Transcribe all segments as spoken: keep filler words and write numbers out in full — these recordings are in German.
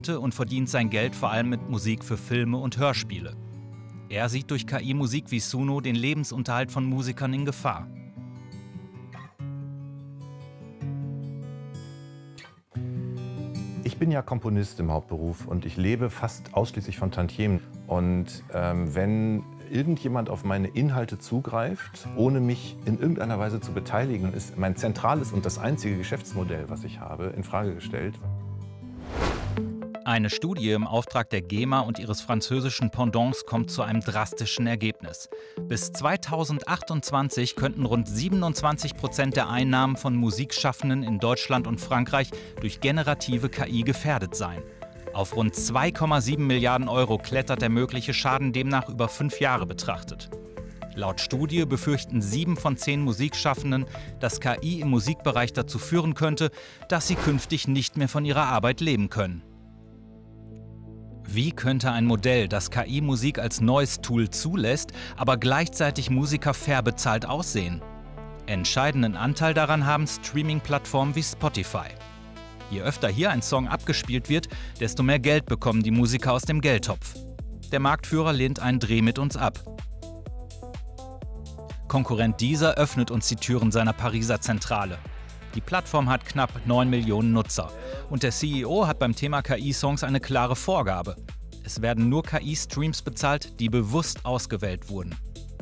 und verdient sein Geld vor allem mit Musik für Filme und Hörspiele. Er sieht durch K I-Musik wie Suno den Lebensunterhalt von Musikern in Gefahr. Ich bin ja Komponist im Hauptberuf und ich lebe fast ausschließlich von Tantiemen. Und ähm, wenn irgendjemand auf meine Inhalte zugreift, ohne mich in irgendeiner Weise zu beteiligen, ist mein zentrales und das einzige Geschäftsmodell, was ich habe, in Frage gestellt. Eine Studie im Auftrag der GEMA und ihres französischen Pendants kommt zu einem drastischen Ergebnis. Bis zweitausendachtundzwanzig könnten rund siebenundzwanzig Prozent der Einnahmen von Musikschaffenden in Deutschland und Frankreich durch generative K I gefährdet sein. Auf rund zwei Komma sieben Milliarden Euro klettert der mögliche Schaden demnach über fünf Jahre betrachtet. Laut Studie befürchten sieben von zehn Musikschaffenden, dass K I im Musikbereich dazu führen könnte, dass sie künftig nicht mehr von ihrer Arbeit leben können. Wie könnte ein Modell, das K I-Musik als neues Tool zulässt, aber gleichzeitig Musiker fair bezahlt aussehen? Entscheidenden Anteil daran haben Streaming-Plattformen wie Spotify. Je öfter hier ein Song abgespielt wird, desto mehr Geld bekommen die Musiker aus dem Geldtopf. Der Marktführer lehnt einen Dreh mit uns ab. Konkurrent Deezer öffnet uns die Türen seiner Pariser Zentrale. Die Plattform hat knapp neun Millionen Nutzer. Und der C E O hat beim Thema K I-Songs eine klare Vorgabe. Es werden nur K I-Streams bezahlt, die bewusst ausgewählt wurden.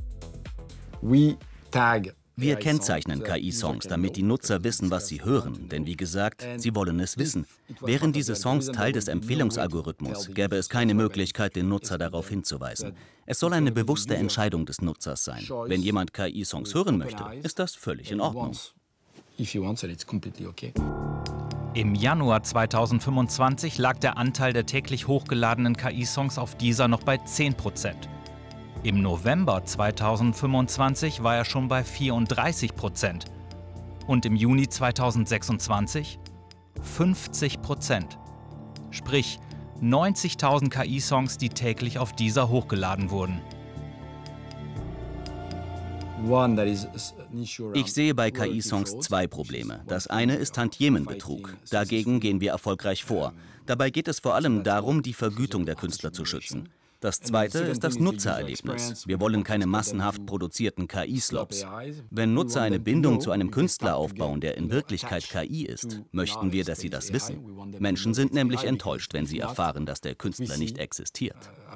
Wir kennzeichnen K I-Songs, damit die Nutzer wissen, was sie hören. Denn wie gesagt, sie wollen es wissen. Wären diese Songs Teil des Empfehlungsalgorithmus, gäbe es keine Möglichkeit, den Nutzer darauf hinzuweisen. Es soll eine bewusste Entscheidung des Nutzers sein. Wenn jemand K I-Songs hören möchte, ist das völlig in Ordnung. Im Januar zweitausendfünfundzwanzig lag der Anteil der täglich hochgeladenen K I-Songs auf Deezer noch bei zehn Prozent. Im November zweitausendfünfundzwanzig war er schon bei vierunddreißig Prozent. Und im Juni zweitausendsechsundzwanzig fünfzig Prozent. Sprich neunzigtausend K I-Songs, die täglich auf Deezer hochgeladen wurden. Ich sehe bei K I-Songs zwei Probleme. Das eine ist Tantiemenbetrug. Dagegen gehen wir erfolgreich vor. Dabei geht es vor allem darum, die Vergütung der Künstler zu schützen. Das zweite ist das Nutzererlebnis. Wir wollen keine massenhaft produzierten K I-Slops. Wenn Nutzer eine Bindung zu einem Künstler aufbauen, der in Wirklichkeit K I ist, möchten wir, dass sie das wissen. Menschen sind nämlich enttäuscht, wenn sie erfahren, dass der Künstler nicht existiert.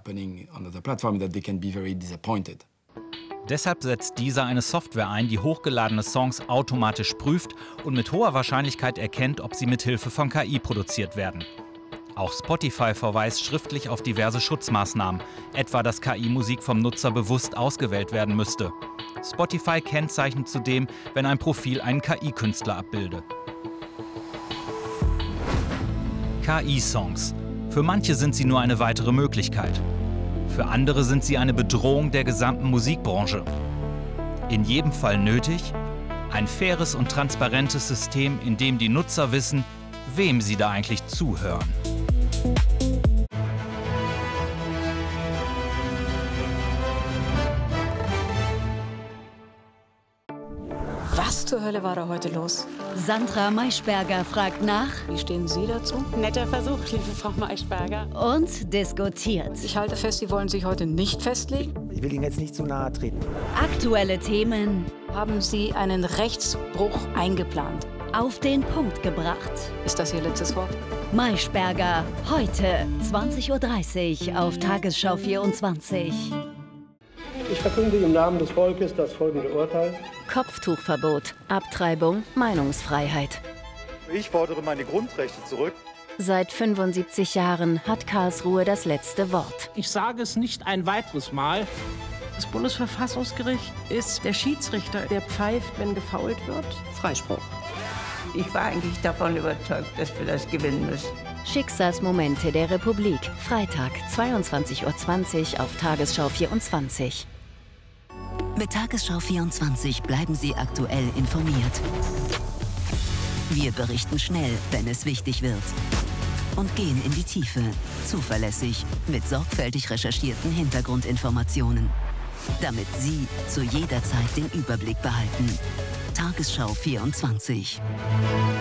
Deshalb setzt Deezer eine Software ein, die hochgeladene Songs automatisch prüft und mit hoher Wahrscheinlichkeit erkennt, ob sie mit Hilfe von K I produziert werden. Auch Spotify verweist schriftlich auf diverse Schutzmaßnahmen, etwa dass K I-Musik vom Nutzer bewusst ausgewählt werden müsste. Spotify kennzeichnet zudem, wenn ein Profil einen K I-Künstler abbilde. K I-Songs. Für manche sind sie nur eine weitere Möglichkeit. Für andere sind sie eine Bedrohung der gesamten Musikbranche. In jedem Fall nötig ein faires und transparentes System, in dem die Nutzer wissen, wem sie da eigentlich zuhören. Was zur Hölle war da heute los? Sandra Maischberger fragt nach. Wie stehen Sie dazu? Netter Versuch, liebe Frau Maischberger. Und diskutiert. Ich halte fest, Sie wollen sich heute nicht festlegen. Ich will Ihnen jetzt nicht zu nahe treten. Aktuelle Themen. Haben Sie einen Rechtsbruch eingeplant? Auf den Punkt gebracht. Ist das Ihr letztes Wort? Maischberger, heute zwanzig Uhr dreißig auf Tagesschau vierundzwanzig. Ich verkünde im Namen des Volkes das folgende Urteil. Kopftuchverbot, Abtreibung, Meinungsfreiheit. Ich fordere meine Grundrechte zurück. Seit fünfundsiebzig Jahren hat Karlsruhe das letzte Wort. Ich sage es nicht ein weiteres Mal. Das Bundesverfassungsgericht ist der Schiedsrichter, der pfeift, wenn gefault wird. Freispruch. Ich war eigentlich davon überzeugt, dass wir das gewinnen müssen. Schicksalsmomente der Republik. Freitag, zweiundzwanzig Uhr zwanzig auf Tagesschau vierundzwanzig. Mit Tagesschau vierundzwanzig bleiben Sie aktuell informiert. Wir berichten schnell, wenn es wichtig wird. Und gehen in die Tiefe. Zuverlässig, mit sorgfältig recherchierten Hintergrundinformationen. Damit Sie zu jeder Zeit den Überblick behalten. Tagesschau vierundzwanzig.